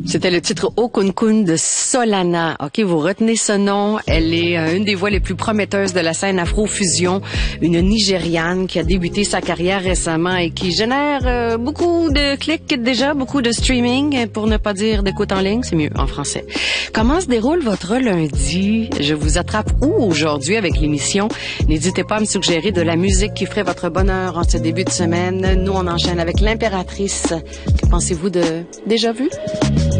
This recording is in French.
C'était le titre Okunkun de Solana. OK, vous retenez ce nom. Elle est une des voix les plus prometteuses de la scène Afro-Fusion, une Nigériane qui a débuté sa carrière récemment et qui génère beaucoup de clics déjà, beaucoup de streaming, pour ne pas dire d'écoute en ligne, c'est mieux en français. Comment se déroule votre lundi? Je vous attrape où aujourd'hui avec l'émission? N'hésitez pas à me suggérer de la musique qui ferait votre bonheur en ce début de semaine. Nous, on enchaîne avec l'Impératrice. Que pensez-vous de Déjà Vu?